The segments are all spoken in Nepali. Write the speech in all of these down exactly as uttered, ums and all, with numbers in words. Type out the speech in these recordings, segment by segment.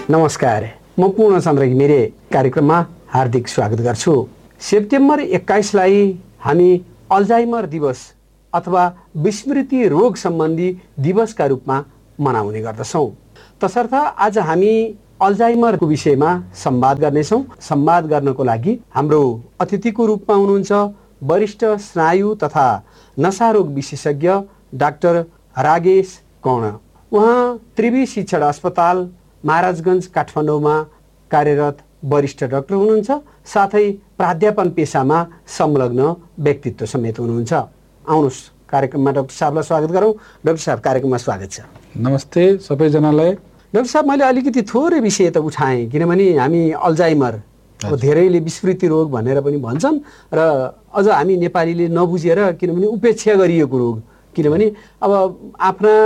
नमस्कार, म पूर्णचन्द्र घिमिरे कार्यक्रममा हार्दिक स्वागत गर्छु। सेप्टेम्बर एक्काइसलाई हामी अल्जाइमर दिवस अथवा विस्मृति रोग सम्बन्धी दिवसका रूपमा मनाउने गर्दछौँ। तसर्थ आज हामी अल्जाइमरको विषयमा संवाद गर्नेछौँ। संवाद गर्नको लागि हाम्रो अतिथिको रूपमा हुनुहुन्छ वरिष्ठ स्नायु तथा नशारोग विशेषज्ञ डाक्टर रागेश कर्ण। उहाँ त्रिवी शिक्षण अस्पताल महाराजगञ्ज काठमाडौँमा कार्यरत वरिष्ठ डाक्टर हुनुहुन्छ, साथै प्राध्यापन पेसामा संलग्न व्यक्तित्व समेत हुनुहुन्छ। आउनुहोस् कार्यक्रममा डाक्टर साहबलाई स्वागत गरौँ। डाक्टर साहब, कार्यक्रममा स्वागत छ। नमस्ते सबैजनालाई। डाक्टर साहब, मैले अलिकति थोरै विषय त उठाएँ, किनभने हामी अल्जाइमर, अब धेरैले विस्मृति रोग भनेर पनि भन्छन् र अझ हामी नेपालीले नबुझेर, किनभने उपेक्षा गरिएको रोग, किनभने अब आफ्ना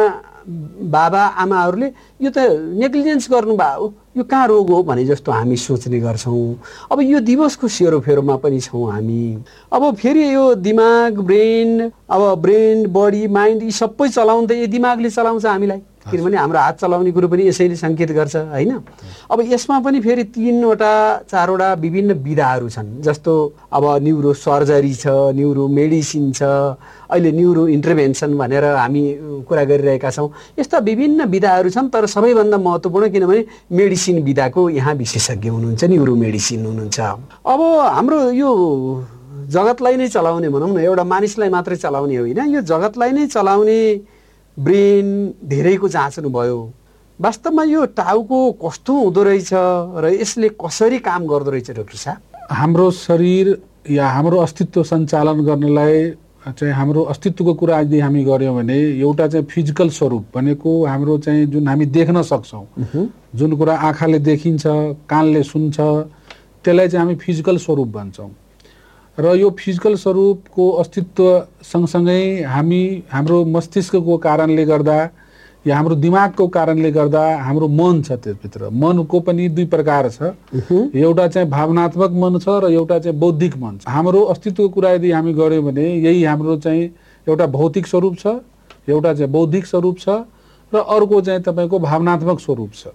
बाबा आमाहरूले यो त नेग्लिजेन्स गर्नुभयो, यो कहाँ रोग हो भने जस्तो हामी सोच्ने गर्छौँ। अब यो दिवसको सेरोफेरोमा पनि छौँ हामी। अब फेरि यो दिमाग, ब्रेन, अब ब्रेन, बडी, माइन्ड यी सबै चलाउँदा यो दिमागले चलाउँछ हामीलाई, किनभने हाम्रो हात चलाउने कुरो पनि यसैले सङ्केत गर्छ, होइन? अब यसमा पनि फेरि तिनवटा चारवटा विभिन्न विधाहरू छन्, जस्तो अब न्युरो सर्जरी छ, न्युरो मेडिसिन छ, अहिले न्युरो इन्टरभेन्सन भनेर हामी कुरा गरिरहेका छौँ। यस्ता विभिन्न विधाहरू छन्, तर सबैभन्दा महत्त्वपूर्ण किनभने मेडिसिन विधाको यहाँ विशेषज्ञ हुनुहुन्छ, न्युरो मेडिसिन हुनुहुन्छ। अब हाम्रो यो जगतलाई नै चलाउने, भनौँ न, एउटा मानिसलाई मात्रै चलाउने होइन, यो जगतलाई नै चलाउने ब्रेन धेरैको जाँच्नु भयो। वास्तवमा यो टाउको कस्तो हुँदो रहेछ र यसले कसरी काम गर्दो रहेछ डाक्टर साहब? हाम्रो शरीर या हाम्रो अस्तित्व सञ्चालन गर्नलाई चाहिँ हाम्रो अस्तित्वको कुरा यदि हामी गऱ्यौँ भने एउटा चाहिँ फिजिकल स्वरूप भनेको हाम्रो चाहिँ जुन हामी देख्न सक्छौँ, जुन कुरा आँखाले देखिन्छ, कानले सुन्छ, त्यसलाई चाहिँ हामी फिजिकल स्वरूप भन्छौँ। र यो फिजिकल स्वरूपको अस्तित्व सँगसँगै हामी हाम्रो मस्तिष्कको कारणले गर्दा या हाम्रो दिमागको कारणले गर्दा हाम्रो मन छ, त्यसभित्र मनको पनि दुई प्रकार छ, एउटा चाहिँ भावनात्मक मन छ र एउटा चाहिँ बौद्धिक मन छ। हाम्रो अस्तित्वको कुरा यदि हामी गऱ्यौँ भने यही हाम्रो चाहिँ एउटा भौतिक स्वरूप छ, एउटा चाहिँ बौद्धिक स्वरूप छ र अर्को चाहिँ तपाईँको भावनात्मक स्वरूप छ।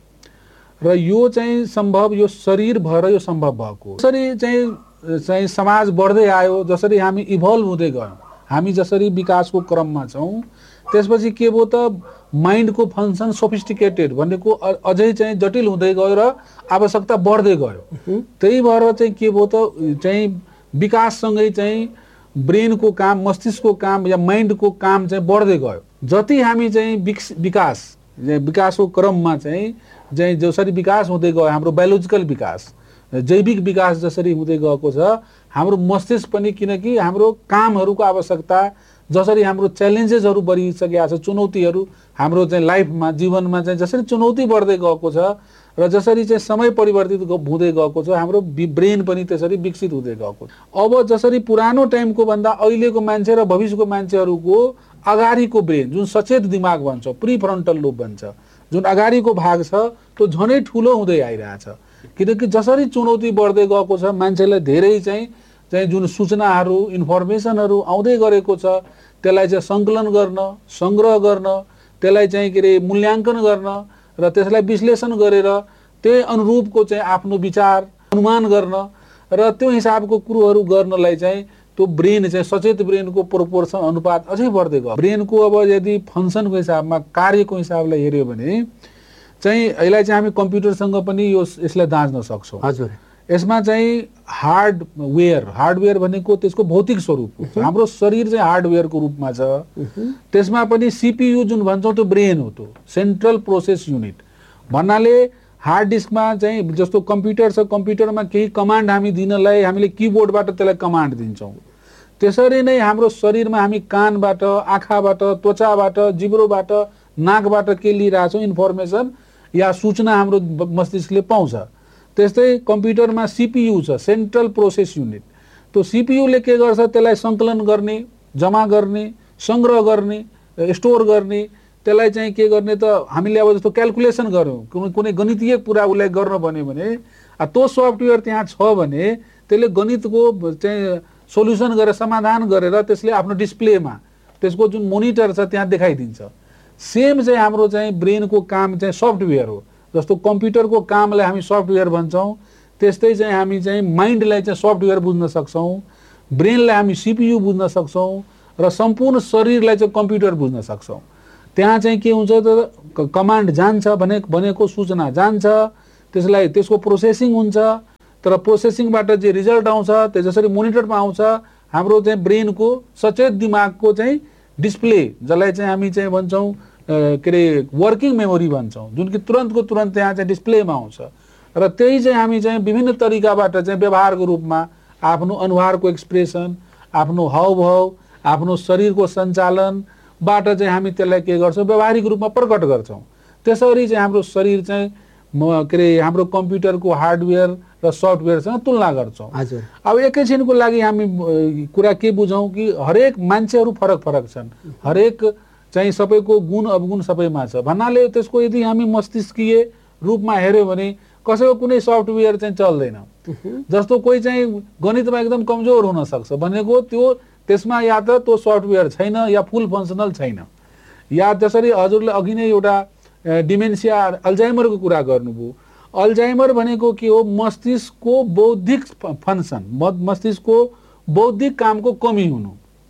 र यो चाहिँ सम्भव यो शरीर भएर यो सम्भव भएको। यसरी चाहिँ चाहिँ समाज बढ्दै आयो, जसरी हामी इभल्भ हुँदै गयौँ, हामी जसरी विकासको क्रममा छौँ, त्यसपछि के भयो त माइन्डको फङ्सन सोफिस्टिकेटेड भनेको अझै चाहिँ जटिल हुँदै गयो र आवश्यकता बढ्दै गयो। त्यही भएर चाहिँ के भयो त चाहिँ विकाससँगै चाहिँ ब्रेनको काम, मस्तिष्कको काम या माइन्डको काम चाहिँ बढ्दै गयो। जति हामी चाहिँ विकास विकासको क्रममा चाहिँ चाहिँ जसरी विकास हुँदै गयो, हाम्रो बायोलोजिकल विकास, जैविक विकास जसरी हुँदै गएको छ, हाम्रो मस्तिष्क पनि, किनकि हाम्रो कामहरूको आवश्यकता, जसरी हाम्रो च्यालेन्जेसहरू बढिसकेका छ, चुनौतीहरू हाम्रो चाहिँ लाइफमा, जीवनमा चाहिँ जसरी चुनौती बढ्दै गएको छ र जसरी चाहिँ समय परिवर्तित हुँदै गएको छ, हाम्रो ब्रेन पनि त्यसरी विकसित हुँदै गएको छ। अब जसरी पुरानो टाइमको भन्दा अहिलेको मान्छे र भविष्यको मान्छेहरूको अगाडिको ब्रेन, जुन सचेत दिमाग भन्छ, प्रिफ्रन्टल लोब भन्छ, जुन अगाडिको भाग छ, त्यो झनै ठुलो हुँदै आइरहेछ। किनकि जसरी चुनौती बढ्दै गएको छ, मान्छेलाई धेरै चाहिँ चाहिँ जुन सूचनाहरू, इन्फर्मेसनहरू आउँदै गरेको छ, त्यसलाई चाहिँ सङ्कलन गर्न, सङ्ग्रह गर्न, त्यसलाई चाहिँ के अरे मूल्याङ्कन गर्न र त्यसलाई विश्लेषण गरेर त्यही अनुरूपको चाहिँ आफ्नो विचार अनुमान गर्न र त्यो हिसाबको कुरोहरू गर्नलाई चाहिँ त्यो ब्रेन चाहिँ सचेत ब्रेनको प्रोपोर्सन अनुपात अझै बढ्दै गयो। ब्रेनको अब यदि फङ्सनको हिसाबमा, कार्यको हिसाबलाई हेऱ्यो भने चाहिँ यसलाई चाहिँ हामी कम्प्युटरसँग पनि यो यसलाई दाँच्न सक्छौँ। हजुर, यसमा चाहिँ हार्डवेयर हार्डवेयर भनेको त्यसको भौतिक स्वरूप, हाम्रो शरीर चाहिँ हार्डवेयरको रूपमा छ। त्यसमा पनि सिपियु जुन भन्छौँ त्यो ब्रेन हो, त्यो सेन्ट्रल प्रोसेस युनिट भन्नाले हार्ड डिस्कमा चाहिँ जस्तो कम्प्युटर छ, कम्प्युटरमा केही कमान्ड हामी दिनलाई हामीले किबोर्डबाट त्यसलाई कमान्ड दिन्छौँ। त्यसरी नै हाम्रो शरीरमा हामी कानबाट, आँखाबाट, त्वचाबाट, जिब्रोबाट, नाकबाट के लिइरहेछौँ इन्फर्मेसन या सूचना हाम्रो मस्तिष्कले पाउँछ। त्यस्तै कम्प्युटरमा सिपियु छ, सेन्ट्रल प्रोसेस युनिट। त्यो सिपियुले के गर्छ, त्यसलाई सङ्कलन गर्ने, जम्मा गर्ने, सङ्ग्रह गर्ने, स्टोर गर्ने, त्यसलाई चाहिँ के गर्ने त हामीले अब जस्तो क्यालकुलेसन गऱ्यौँ, कुनै कुनै गणितीय कुरा उसलाई गर्न भन्यो भने त्यो सफ्टवेयर त्यहाँ छ भने त्यसले गणितको चाहिँ सोल्युसन गरेर, समाधान गरेर त्यसले आफ्नो डिस्प्लेमा त्यसको जुन मोनिटर छ त्यहाँ देखाइदिन्छ। सेम चाहिँ हाम्रो चाहिँ ब्रेनको काम चाहिँ सफ्टवेयर हो, जस्तो कम्प्युटरको कामलाई हामी सफ्टवेयर भन्छौँ, त्यस्तै चाहिँ हामी चाहिँ माइन्डलाई चाहिँ सफ्टवेयर बुझ्न सक्छौँ, ब्रेनलाई हामी सिपियु बुझ्न सक्छौँ र सम्पूर्ण शरीरलाई चाहिँ कम्प्युटर बुझ्न सक्छौँ। त्यहाँ चाहिँ के हुन्छ त कमान्ड जान्छ भने भनेको सूचना जान्छ, त्यसलाई त्यसको प्रोसेसिङ हुन्छ, तर प्रोसेसिङबाट जे रिजल्ट आउँछ त्यो जसरी मोनिटरमा आउँछ हाम्रो चाहिँ ब्रेनको सचेत दिमागको चाहिँ डिस्प्ले, जसलाई चाहिँ हामी चाहिँ भन्छौँ के अरे वर्किङ मेमोरी भन्छौँ, जुन कि तुरन्तको तुरन्त त्यहाँ चाहिँ डिस्प्लेमा आउँछ र त्यही चाहिँ हामी चाहिँ विभिन्न तरिकाबाट चाहिँ व्यवहारको रूपमा आफ्नो अनुहारको एक्सप्रेसन, आफ्नो हावभाव, आफ्नो शरीरको सञ्चालनबाट चाहिँ हामी त्यसलाई के गर्छौँ व्यवहारिक रूपमा प्रकट गर्छौँ। त्यसरी चाहिँ हाम्रो शरीर चाहिँ म के अरे हाम्रो कम्प्युटरको हार्डवेयर र सफ्टवेयरसँग तुलना गर्छौँ। हजुर, अब एकैछिनको लागि हामी कुरा के बुझौँ कि हरेक मान्छेहरू फरक फरक छन्, हरेक चाहिँ सबैको गुण अवगुण सबैमा छ भन्नाले त्यसको यदि हामी मस्तिष्कीय रूपमा हेऱ्यौँ भने कसैको कुनै सफ्टवेयर चाहिँ चल्दैन। जस्तो कोही चाहिँ गणितमा एकदम कमजोर हुन सक्छ भनेको त्यो त्यसमा या त त्यो सफ्टवेयर छैन या फुल फङ्सनल छैन, या त्यसरी हजुरले अघि नै एउटा डिमेन्सिया अल्जाइमरको कुरा गर्नुभयो। अल्जाइमर भनेको के हो? मस्तिष्कको बौद्धिक फङ्सन, मस्तिष्कको बौद्धिक कामको कमी हुनु।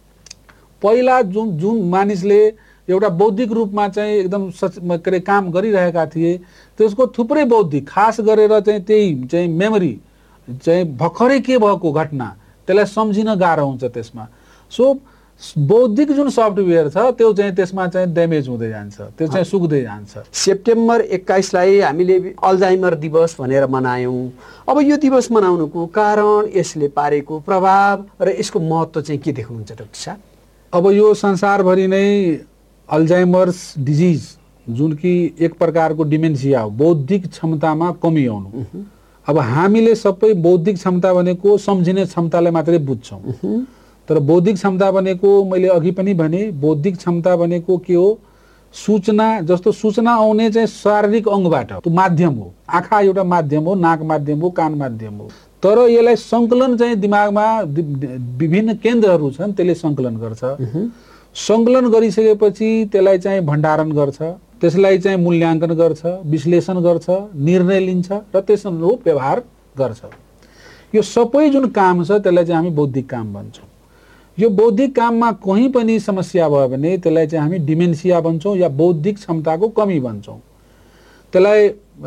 पहिला जुन जुन मानिसले एउटा बौद्धिक रूपमा चाहिँ एकदम सच के अरे काम गरिरहेका थिए त्यसको थुप्रै बौद्धिक, खास गरेर चाहिँ त्यही चाहिँ मेमोरी चाहिँ भर्खरै के भएको घटना त्यसलाई सम्झिन गाह्रो हुन्छ त्यसमा। सो बौद्धिक जुन सफ्टवेयर छ त्यो चाहिँ त्यसमा चाहिँ ड्यामेज हुँदै जान्छ, त्यो चाहिँ सुक्दै जान्छ। सेप्टेम्बर एक्काइसलाई हामीले अल्जाइमर दिवस भनेर मनायौँ। अब यो दिवस मनाउनुको कारण, यसले पारेको प्रभाव र यसको महत्त्व चाहिँ के देख्नुहुन्छ डाक्टर साहब? अब यो संसारभरि नै अल्जाइमर्स डिजिज जुन कि एक प्रकारको डिमेन्सिया हो, बौद्धिक क्षमतामा कमी आउनु। अब हामीले सबै बौद्धिक क्षमता भनेको सम्झिने क्षमतालाई मात्रै बुझ्छौँ, तर बौद्धिक क्षमता भनेको मैले अघि पनि भने बौद्धिक क्षमता भनेको के हो? सूचना, जस्तो सूचना आउने चाहिँ शारीरिक अङ्गबाट, त्यो माध्यम हो। आँखा एउटा माध्यम हो, नाक माध्यम हो, कान माध्यम हो, तर यसलाई सङ्कलन चाहिँ दिमागमा विभिन्न केन्द्रहरू छन् त्यसले सङ्कलन गर्छ। सङ्कलन गरिसकेपछि त्यसलाई चाहिँ भण्डारण गर्छ, त्यसलाई चाहिँ मूल्याङ्कन गर्छ, विश्लेषण गर्छ, निर्णय लिन्छ र त्यस अनुरूप व्यवहार गर्छ। यो सबै जुन काम छ त्यसलाई चाहिँ हामी बौद्धिक काम भन्छौँ। यो बौद्धिक काममा कहीँ पनि समस्या भयो भने त्यसलाई चाहिँ हामी डिमेन्सिया भन्छौँ या बौद्धिक क्षमताको कमी भन्छौँ। त्यसलाई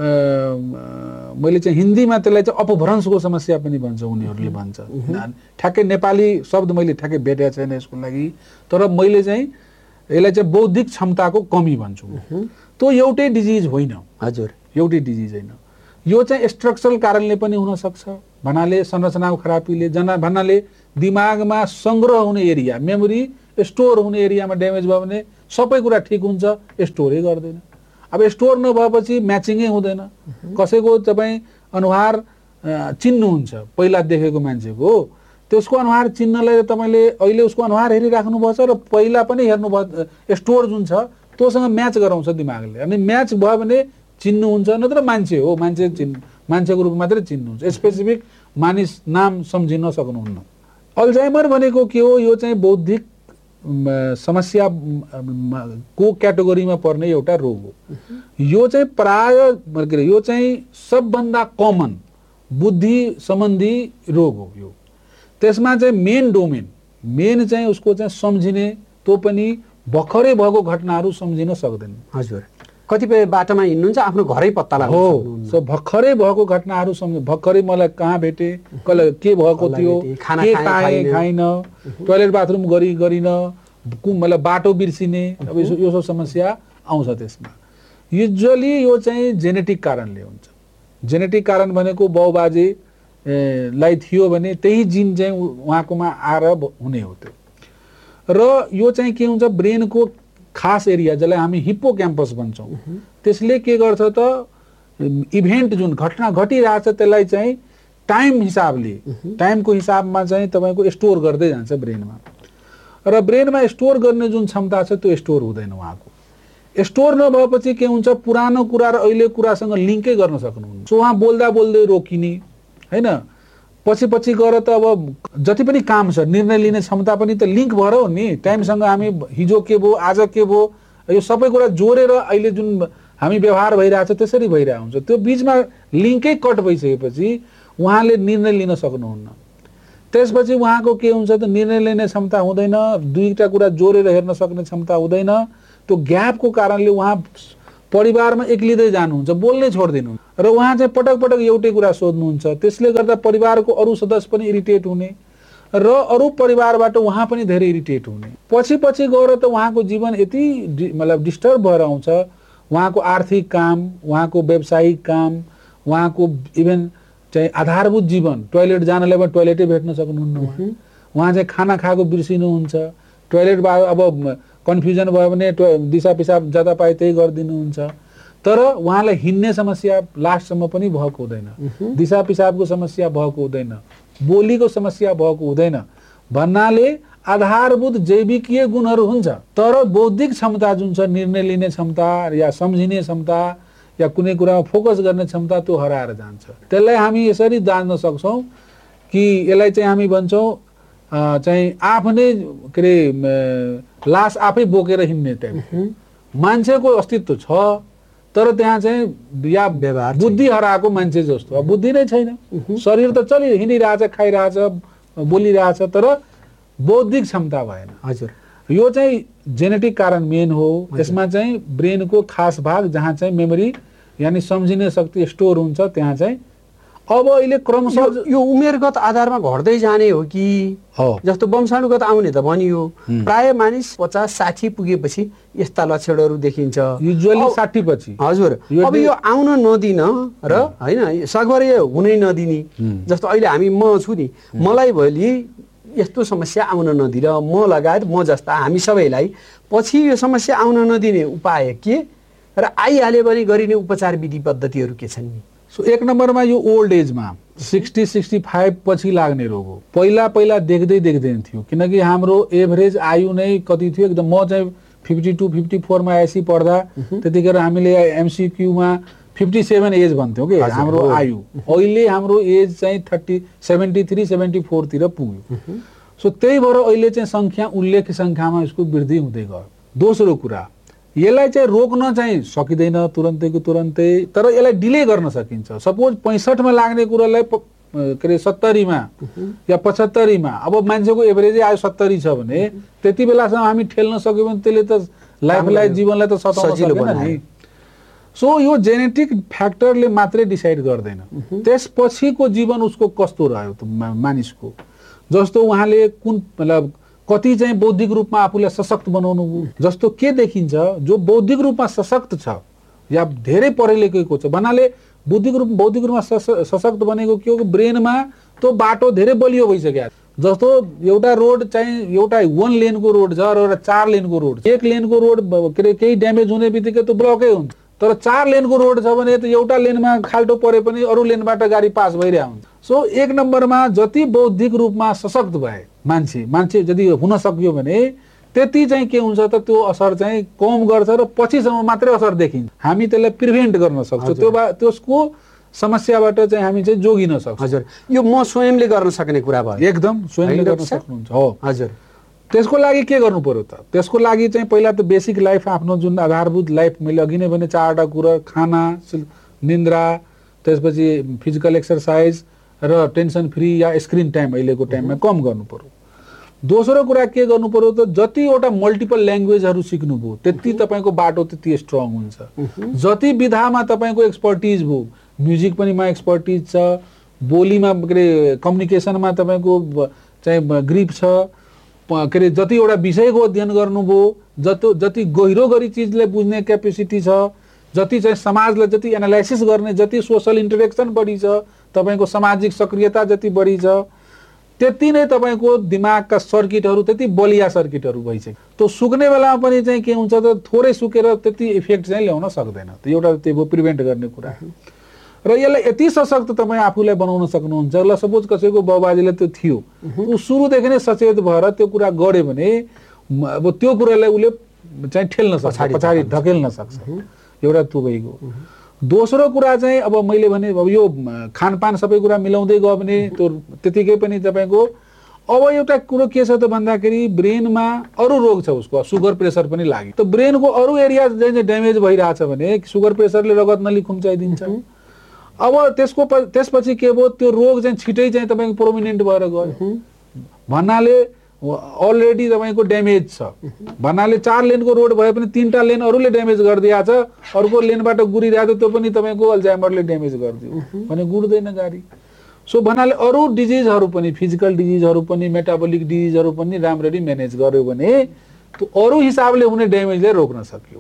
मैले चाहिँ हिन्दीमा त्यसलाई चाहिँ अपभ्रंशको समस्या पनि भन्छ, उनीहरूले भन्छ। ठ्याक्कै नेपाली शब्द मैले ठ्याक्कै भेटेको छैन यसको लागि, तर मैले चाहिँ यसलाई चाहिँ बौद्धिक क्षमताको कमी भन्छु। त्यो एउटै डिजिज होइन। हजुर, एउटै डिजिज होइन, यो चाहिँ स्ट्रक्चरल कारणले पनि हुनसक्छ, भन्नाले संरचनाको खराबीले, जना भन्नाले दिमागमा सङ्ग्रह हुने एरिया, मेमोरी स्टोर हुने एरियामा ड्यामेज भयो भने सबै कुरा ठिक हुन्छ, स्टोरै गर्दैन। अब स्टोर नभएपछि म्याचिङै हुँदैन। कसैको तपाईँ अनुहार चिन्नुहुन्छ पहिला देखेको मान्छेको, त्यसको अनुहार चिन्नलाई तपाईँले अहिले उसको अनुहार हेरिराख्नुपर्छ र पहिला पनि हेर्नुभयो, स्टोर जुन छ त्योसँग म्याच गराउँछ दिमागले। अनि म्याच भयो भने चिन्नुहुन्छ, नत्र मान्छे हो, मान्छे चिन् मान्छेको रूपमा मात्रै चिन्नुहुन्छ, स्पेसिफिक मानिस नाम सम्झिन सक्नुहुन्न। अल्जाइमर भनेको के हो? यो चाहिँ बौद्धिक समस्या को क्याटेगोरीमा पर्ने एउटा रोग हो। यो चाहिँ प्राय के अरे यो चाहिँ सबभन्दा कमन बुद्धि सम्बन्धी रोग हो। यो त्यसमा चाहिँ मेन डोमेन मेन चाहिँ उसको चाहिँ सम्झिने, त्यो पनि भर्खरै भएको घटनाहरू सम्झिन सक्दैन। हजुर, कतिपय बाटोमा हिँड्नुहुन्छ आफ्नो घरै पत्ता लाग्छ। हो, सो भर्खरै भएको घटनाहरू सम्झ, भर्खरै मलाई कहाँ भेटे, कसले के भएको थियो, के खाएँ खाइन, टोयलेट बाथरुम गरी गरिन, मतलब बाटो बिर्सिने, अब यो यो सब समस्या आउँछ त्यसमा। युजुअली यो चाहिँ जेनेटिक कारणले हुन्छ। जेनेटिक कारण भनेको बाउबाजे लाई थियो भने त्यही जिन चाहिँ उहाँकोमा आएर हुने हो त्यो। र यो चाहिँ के हुन्छ, ब्रेनको खास एरिया जसलाई हामी हिप्पो क्याम्पस भन्छौँ, त्यसले के गर्छ त इभेन्ट जुन घटना घटिरहेछ त्यसलाई चाहिँ टाइम हिसाबले, टाइमको हिसाबमा चाहिँ तपाईँको स्टोर गर्दै जान्छ ब्रेनमा। र ब्रेनमा स्टोर गर्ने जुन क्षमता छ त्यो स्टोर हुँदैन उहाँको। स्टोर नभएपछि के हुन्छ, पुरानो कुरा र अहिले कुरासँग लिङ्कै गर्न सक्नुहुन्न। सो उहाँ बोल्दा बोल्दै रोकिने होइन, पछि पछि गएर त अब जति पनि काम छ निर्णय लिने क्षमता पनि त लिङ्क भएर हो नि। टाइमसँग हामी हिजो के भयो, आज के भयो, यो सबै कुरा जोडेर अहिले जुन हामी व्यवहार भइरहेछ त्यसरी भइरहेको हुन्छ। त्यो बिचमा लिङ्कै कट भइसकेपछि उहाँले निर्णय लिन सक्नुहुन्न। त्यसपछि उहाँको के हुन्छ त निर्णय लिने क्षमता हुँदैन, दुईटा कुरा जोडेर हेर्न सक्ने क्षमता हुँदैन। त्यो ग्यापको कारणले उहाँ परिवारमा एक्लिँदै जानुहुन्छ, बोल्नै छोड्दिनु र उहाँ चाहिँ पटक पटक एउटै कुरा सोध्नुहुन्छ। त्यसले गर्दा परिवारको अरू सदस्य पनि इरिटेट हुने र अरू परिवारबाट उहाँ पनि धेरै इरिटेट हुने। पछि पछि गएर त उहाँको जीवन यति मतलब डिस्टर्ब भएर आउँछ। उहाँको आर्थिक काम, उहाँको व्यावसायिक काम, उहाँको इभन चाहिँ आधारभूत जीवन, टोयलेट जानलाई पनि टोयलेटै भेट्न सक्नुहुन्न उहाँ। उहाँ चाहिँ खाना खाएको बिर्सिनुहुन्छ, टोयलेट अब कन्फ्युजन भयो भने दिशा पिसाब जता पाए त्यही गरिदिनुहुन्छ। तर उहाँलाई हिँड्ने समस्या लास्टसम्म पनि भएको हुँदैन, दिशा पिसाबको समस्या भएको हुँदैन, बोलीको समस्या भएको हुँदैन भन्नाले आधारभूत जैविकीय गुणहरू हुन्छ। तर बौद्धिक क्षमता जुन छ, निर्णय लिने क्षमता या सम्झिने क्षमता या कुनै कुरामा फोकस गर्ने क्षमता त्यो हराएर जान्छ। त्यसलाई हामी यसरी जान्न सक्छौँ कि यसलाई चाहिँ हामी भन्छौँ चाहिँ आफ्नै के अरे लास आफै बोकेर हिँड्ने टाइप। मान्छेको अस्तित्व छ तर त्यहाँ चाहिँ या व्यवहार बुद्धि हराएको मान्छे जस्तो, अब बुद्धि नै छैन। शरीर त चलि हिँडिरहेछ, खाइरहेछ, बोलिरहेछ, तर बौद्धिक क्षमता भएन। हजुर, यो चाहिँ जेनेटिक कारण मेन हो। यसमा चाहिँ ब्रेनको खास भाग जहाँ चाहिँ मेमोरी यानी सम्झिने शक्ति स्टोर हुन्छ त्यहाँ चाहिँ अब अहिले क्रमशः यो उमेरगत आधारमा घट्दै जाने हो कि हो? जस्तो वंशानुगत आउने त भनियो, प्राय मानिस पचास साठी पुगेपछि यस्ता लक्षणहरू देखिन्छ, युजुअली साठी पछि। हजुर, अब यो आउन नदिन र हैन सगभर हुनै नदिने। जस्तो अहिले हामी म छु नि, मलाई भोलि यस्तो समस्या आउन नदिएर म लगायत म जस्ता हामी सबैलाई पछि यो समस्या आउन नदिने उपाय के र आइहाल्यो भने गरिने उपचार विधि पद्धतिहरू के छन् नि? सो एक नम्बरमा यो ओल्ड एजमा सिक्सटी सिक्सटी फाइभ पछि लाग्ने रोग हो। पहिला पहिला देख्दै देख्दैन थियो, किनकि हाम्रो एभरेज आयु नै कति थियो एकदम। म चाहिँ फिफ्टी टू फिफ्टी फोरमा आइएससी पढ्दा त्यतिखेर हामीले एमसिक्यूमा फिफ्टी सेभेन एज भन्थ्यौँ कि हाम्रो आयु। अहिले हाम्रो एज चाहिँ थर्टी सेभेन्टी थ्री सेभेन्टी फोरतिर पुग्यो। सो त्यही भएर अहिले चाहिँ सङ्ख्या उल्लेख्य सङ्ख्यामा यसको वृद्धि हुँदै गयो। दोस्रो कुरा, यसलाई चाहिँ रोक्न चाहिँ सकिँदैन तुरन्तैको तुरन्तै, तर यसलाई डिले गर्न सकिन्छ। सपोज पैँसठमा लाग्ने कुरालाई के अरे सत्तरीमा या पचहत्तरीमा, अब मान्छेको एभरेजै आयो सत्तरी छ भने त्यति बेलासम्म हामी ठेल्न सक्यो भने त्यसले त लाइफलाई जीवनलाई त सताउन सक्दैन नि। सो यो जेनेटिक फ्याक्टरले मात्रै डिसाइड गर्दैन, त्यसपछिको जीवन उसको कस्तो रह्यो त मानिसको। जस्तो उहाँले कुन मतलब कति चाहिँ बौद्धिक रूपमा आफूलाई सशक्त बनाउनु भयो, जस्तो के देखिन्छ जो बौद्धिक रूपमा सशक्त छ या धेरै पढे लेखेको छ भन्नाले बौद्धिक रूप बौद्धिक रूपमा सशक्त बनेको के हो, ब्रेनमा त्यो बाटो धेरै बलियो भइसक्यो। जस्तो एउटा रोड चाहिँ एउटा वन लेनको रोड छ र एउटा चार लेनको रोड छ। एक लेनको रोड के अरे केही ड्यामेज हुने बित्तिकै त्यो ब्लकै हुन्छ, तर चार लेनको रोड छ भने त एउटा लेनमा खाल्टो परे पनि अरू लेनबाट गाडी पास भइरहेको हुन्छ। सो एक नम्बरमा जति बौद्धिक रूपमा सशक्त भए मान्छे मान्छे यदि हुन सक्यो भने त्यति चाहिँ के हुन्छ त त्यो असर चाहिँ कम गर्छ र पछिसम्म मात्रै असर देखिन्छ। हामी त्यसलाई प्रिभेन्ट गर्न सक्छौँ, त्यो त्यसको समस्याबाट चाहिँ हामी चाहिँ जोगिन सक्छौँ। हजुर, यो म स्वयंले गर्न सक्ने कुरा भयो? एकदम स्वयंले गर्न सक्नुहुन्छ। हो हजुर। त्यसको लागि के गर्नु पर्यो त? त्यसको लागि चाहिँ पहिला त बेसिक लाइफ, आफ्नो जुन आधारभूत लाइफ मैले अघि नै भने चारवटा कुरा, खाना, निन्द्रा, त्यसपछि फिजिकल एक्सर्साइज र टेन्सन फ्री या स्क्रिन टाइम अहिलेको टाइममा कम गर्नु पर्यो। दोस्रो कुरा के गर्नु पर्यो त, जतिवटा मल्टिपल ल्याङ्ग्वेजहरू सिक्नुभयो त्यति तपाईँको बाटो त्यति स्ट्रङ हुन्छ। जति विधामा तपाईँको एक्सपर्टिज भयो, म्युजिक पनि मा एक्सपर्टिज छ, बोलीमा के अरे कम्युनिकेसनमा तपाईँको चाहिँ ग्रिप छ, के अरे जतिवटा विषयको अध्ययन गर्नुभयो, जति जति गहिरो गरी चिजलाई बुझ्ने क्यापेसिटी छ, जति चाहिँ समाजलाई जति एनालाइसिस गर्ने, जति सोसल इन्टरेक्सन बढी छ, तपाईँको सामाजिक सक्रियता जति बढी छ, त्यति नै तपाईँको दिमागका सर्किटहरू त्यति बलिया सर्किटहरू भइसक्यो। त्यो सुक्ने बेलामा पनि चाहिँ के हुन्छ त थोरै सुकेर त्यति इफेक्ट चाहिँ ल्याउन सक्दैन। त एउटा त्यो भयो प्रिभेन्ट गर्ने कुरा। र यसलाई यति सशक्त तपाईँ आफूलाई बनाउन सक्नुहुन्छ। ल सपोज कसैको बाबुबाजेले त्यो थियो, ऊ सुरुदेखि नै सचेत भएर त्यो कुरा गर्यो भने अब त्यो कुरालाई उसले चाहिँ ठेल्न सक्छ, पछाडि धकेल्न सक्छ। एउटा त्यो भइगयो। दोस्रो कुरा चाहिँ अब मैले भने अब यो खानपान सबै कुरा मिलाउँदै गयो भने त्यो त्यतिकै पनि तपाईँको अब एउटा कुरो के छ त भन्दाखेरि ब्रेनमा अरू रोग छ, उसको सुगर प्रेसर पनि लाग्यो, त ब्रेनको अरू एरिया चाहिँ ड्यामेज भइरहेछ भने सुगर प्रेसरले रगत नली खुम्चाइदिन्छ। अब त्यसको त्यसपछि के भयो, त्यो रोग चाहिँ छिटै चाहिँ तपाईँको प्रोमिनेन्ट भएर गयो भन्नाले अलरेडी तपाईँको ड्यामेज छ भन्नाले चार लेनको रोड भए पनि तीनटा लेन अरूले ड्यामेज गरिदिएको छ, अर्को लेनबाट गुडिरहेको त्यो पनि तपाईँको अल्जाइमरले ड्यामेज गरिदियो भने गुड्दैन गाडी। सो भन्नाले अरू डिजिजहरू पनि फिजिकल डिजिजहरू पनि मेटाबोलिक डिजिजहरू पनि राम्ररी म्यानेज गर्यो भने त्यो अरू हिसाबले हुने ड्यामेजलाई रोक्न सक्यो।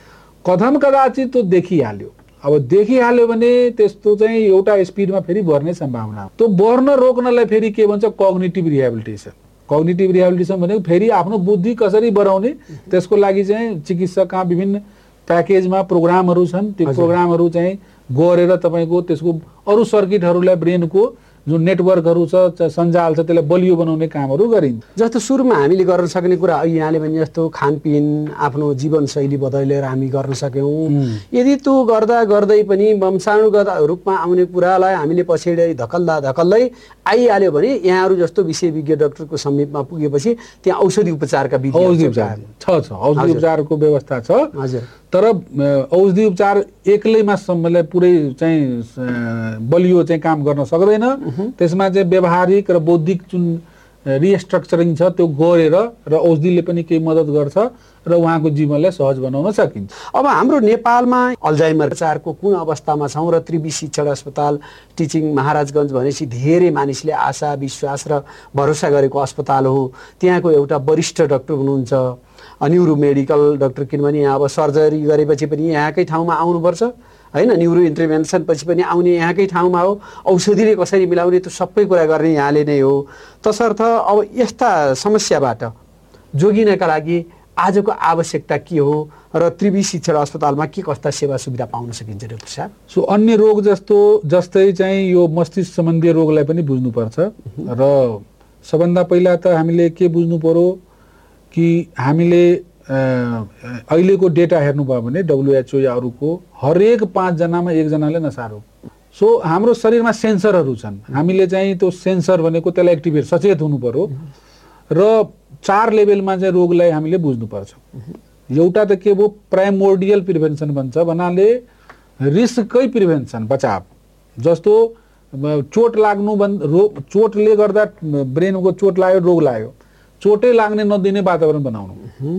कदम कदाचित त्यो देखिहाल्यो, अब देखिहाल्यो भने त्यस्तो चाहिँ एउटा स्पिडमा फेरि बढ्ने सम्भावना हो। त्यो बढ्न रोक्नलाई फेरि के भन्छ कग्निटिभ रिहेबिलिटेसन। कग्निटिभ रिहेबिलिटेसन भनेको फेरि आफ्नो बुद्धि कसरी बढाउने, त्यसको लागि चाहिँ चिकित्सकका विभिन्न प्याकेजमा प्रोग्रामहरू छन्, त्यो प्रोग्रामहरू चाहिँ गरेर तपाईँको त्यसको अरू सर्किटहरूलाई ब्रेनको जुन नेटवर्कहरू छ सञ्जाल छ त्यसलाई बलियो बनाउने कामहरू गरिन्छ। जस्तो सुरुमा हामीले गर्न सक्ने कुरा यहाँले भने जस्तो खानपिन आफ्नो जीवनशैली बदलेर हामी गर्न सक्यौँ। यदि त्यो गर्दा गर्दै पनि वंशाणुगत रूपमा आउने कुरालाई हामीले पछाडि धकल्दा धकल्दै आइहाल्यो भने यहाँहरू जस्तो विषयविज्ञ डाक्टरको समीपमा पुगेपछि त्यहाँ औषधि उपचारका विधि औषधि उपचार छ छ औषधि उपचारको व्यवस्था छ। हजुर, तर औषधि उपचार एक्लैमा सम्मलाई पुरै चाहिँ बलियो चाहिँ काम गर्न सक्दैन। त्यसमा चाहिँ व्यवहारिक र बौद्धिक जुन रिस्ट्रक्चरिङ छ त्यो गरेर र औषधिले पनि केही मद्दत गर्छ र उहाँको जीवनलाई सहज बनाउन सकिन्छ। अब हाम्रो नेपालमा अल्जाइमर उपचारको कुन अवस्थामा छौँ र त्रिवी शिक्षण अस्पताल टिचिङ महाराजगञ्ज भनेपछि धेरै मानिसले आशा विश्वास र भरोसा गरेको अस्पताल हो। त्यहाँको एउटा वरिष्ठ डाक्टर हुनुहुन्छ न्युरो मेडिकल डाक्टर, किनभने यहाँ अब सर्जरी गरेपछि पनि यहाँकै ठाउँमा आउनुपर्छ हैन, न्युरो इन्टरभेन्सन पछि पनि आउने यहाँकै ठाउँमा हो, औषधिले कसरी मिलाउने त्यो सबै कुरा गर्ने यहाँले नै हो। तसर्थ अब यस्ता समस्याबाट जोगिनका लागि आजको आवश्यकता के हो र त्रिवी शिक्षण अस्पतालमा के कस्ता सेवा सुविधा पाउन सकिन्छ डाक्टर साहब? सो अन्य रोग जस्तो जस्तै चाहिँ यो मस्तिष्क सम्बन्धी रोगलाई पनि बुझ्नुपर्छ र सबभन्दा पहिला त हामीले के बुझ्नु पर्यो कि हामीले अहिलेको डेटा हेर्नुभयो भने डब्लुएचओ या अरूको हरेक पाँचजनामा एकजनाले नसा रोग। सो हाम्रो शरीरमा सेन्सरहरू छन्, हामीले चाहिँ त्यो सेन्सर भनेको त्यसलाई एक्टिभेट सचेत हुनु पर्यो र चार लेभलमा चाहिँ रोगलाई हामीले बुझ्नुपर्छ। एउटा त के भयो प्राइमोर्डियल प्रिभेन्सन भन्छ, भन्नाले रिस्ककै प्रिभेन्सन बचाव। जस्तो चोट लाग्नु बन्द रोग चोटले गर्दा ब्रेनको चोट लाग्यो रोग लाग्यो, चोटै लाग्ने नदिने वातावरण बनाउनु।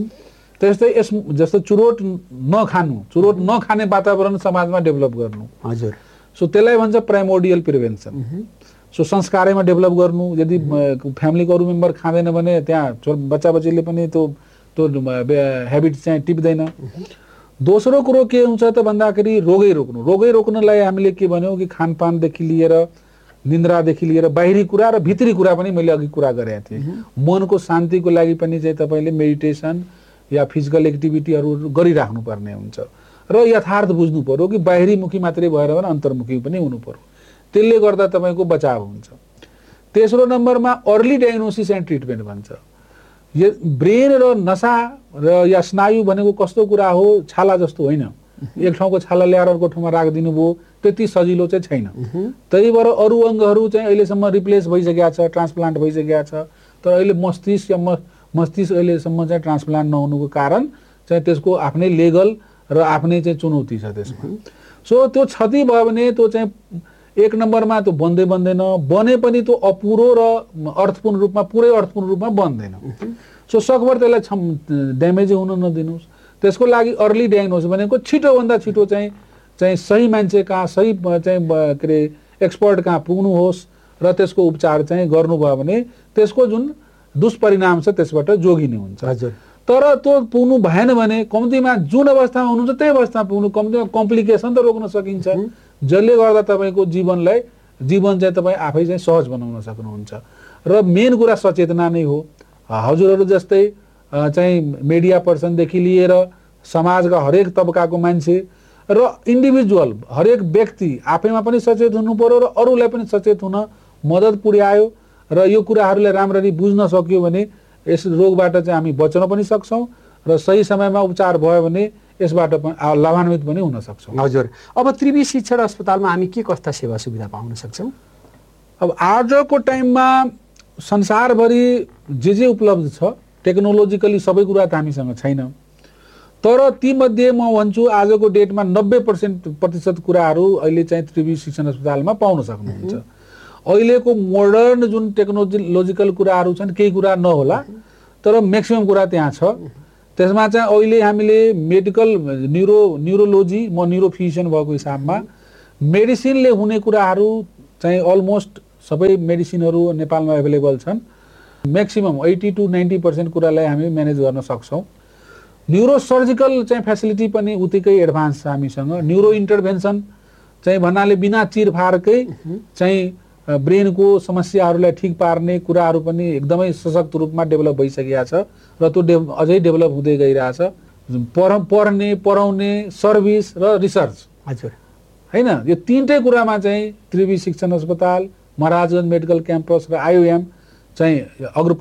त्यस्तै यस जस्तो चुरोट नखानु चुरोट नखाने वातावरण समाजमा डेभलप गर्नु। हजुर, सो त्यसलाई भन्छ प्राइमोर्डियल प्रिभेन्सन। सो संस्कारैमा डेभलप गर्नु। यदि फ्यामिलीको अरू मेम्बर खाँदैन भने त्यहाँ बच्चा बच्चीले पनि त्यो त्यो हेबिट चाहिँ टिप्दैन। दोस्रो कुरो के हुन्छ त भन्दाखेरि रोगै रोक्नु। रोगै रोक्नलाई हामीले के भन्यौँ कि खानपानदेखि लिएर निन्द्रादेखि लिएर बाहिरी कुरा र भित्री कुरा पनि मैले अघि कुरा गरेको थिएँ। मनको शान्तिको लागि पनि चाहिँ तपाईँले मेडिटेसन या फिजिकल एक्टिभिटीहरू गरिराख्नु पर्ने हुन्छ र यथार्थ बुझ्नु पर्यो कि बाहिरीमुखी मात्रै भएर भने अन्तर्मुखी पनि हुनु पर्यो। त्यसले गर्दा तपाईँको बचाव हुन्छ। तेस्रो नम्बरमा अर्ली डायग्नोसिस एन्ड ट्रिटमेन्ट भन्छ। यो ब्रेन र नसा र या स्नायु भनेको कस्तो कुरा हो, छाला जस्तो होइन। एक ठाउँको छाला ल्याएर अर्को ठाउँमा राखिदिनु भयो त्यति सजिलो चाहिँ छैन। त्यही भएर अरू अङ्गहरू चाहिँ अहिलेसम्म रिप्लेस भइसकेका छ, ट्रान्सप्लान्ट भइसकेका छ, तर अहिले मस्तिष्क या मस्तिष्क अहिलेसम्म चाहिँ ट्रान्सप्लान्ट नहुनुको कारण चाहिँ त्यसको आफ्नै लेगल र आफ्नै चाहिँ चुनौती छ त्यसमा। सो त्यो क्षति भयो भने त्यो चाहिँ एक नम्बरमा त्यो बन्दै बन्दैन, बने पनि त्यो अपुरो र अर्थपूर्ण रूपमा पुरै अर्थपूर्ण रूपमा बन्दैन। सो सकभर त्यसलाई ड्यामेजै हुन नदिनुहोस्। त्यसको लागि अर्ली डायग्नोसिस भनेको छिटोभन्दा छिटो चाहिँ चाहिँ सही मान्छे कहाँ सही चाहिँ के अरे एक्सपर्ट कहाँ पुग्नुहोस् र त्यसको उपचार चाहिँ गर्नुभयो भने त्यसको जुन दुष्परिणाम छ त्यसबाट जोगिने हुन्छ। हजुर, तर त्यो पुग्नु भएन भने कम्तीमा जुन अवस्थामा हुनुहुन्छ त्यही अवस्थामा पुग्नु, कम्तीमा कम्प्लिकेसन त रोक्न सकिन्छ, जसले गर्दा तपाईँको जीवनलाई जीवन चाहिँ तपाईँ आफै चाहिँ सहज बनाउन सक्नुहुन्छ। र मेन कुरा सचेतना नै हो। हजुरहरू जस्तै चाहिँ मिडिया पर्सनदेखि लिएर समाजका हरेक तबकाको मान्छे र इन्डिभिजुअल हरेक व्यक्ति आफैमा पनि सचेत हुनु पर्यो र अरूलाई पनि सचेत हुन मद्दत पुर्यायो र यो कुराहरूलाई राम्ररी बुझ्न सक्यो भने यस रोगबाट चाहिँ हामी बच्न पनि सक्छौँ र सही समयमा उपचार भयो भने यसबाट लाभान्वित पनि हुन सक्छौँ। हजुर, अब त्रिवी शिक्षण अस्पतालमा हामी के कस्ता सेवा सुविधा पाउन सक्छौँ? अब आजको टाइममा संसारभरि जे जे उपलब्ध छ टेक्नोलोजिकली सबै कुरा त हामीसँग छैन, तर तीमध्ये म भन्छु आजको डेटमा नब्बे पर्सेन्ट प्रतिशत कुराहरू अहिले चाहिँ त्रिवी शिक्षण अस्पतालमा पाउन सक्नुहुन्छ। अहिलेको मोडर्न जुन टेक्नोलोजिकल कुराहरू छन् केही कुरा नहोला, तर म्याक्सिमम कुरा त्यहाँ छ। त्यसमा चाहिँ अहिले हामीले मेडिकल न्युरो न्युरोलोजी, म न्युरो फिजिसियन भएको हिसाबमा मेडिसिनले हुने कुराहरू चाहिँ अलमोस्ट सबै मेडिसिनहरू नेपालमा एभाइलेबल छन्। Maximum eighty to ninety percent कुरालाई हामी म्यानेज गर्न सक्छौँ। न्युरो सर्जिकल चाहिँ फेसिलिटी पनि उत्तिकै एडभान्स छ हामीसँग। न्युरो इन्टरभेन्सन चाहिँ भन्नाले बिना चिरफारकै चाहिँ ब्रेनको समस्याहरूलाई ठिक पार्ने कुराहरू पनि एकदमै सशक्त रूपमा डेभलप भइसकेको छ र त्यो डेभ अझै डेभलप हुँदै गइरहेछ। पढ पढ्ने पढाउने सर्भिस र रिसर्च, हजुर हैन, यो तीनटै कुरामा चाहिँ त्रिवी शिक्षण अस्पताल, महाराजगञ्ज मेडिकल क्याम्पस र आइओएम चाहिँ अग्र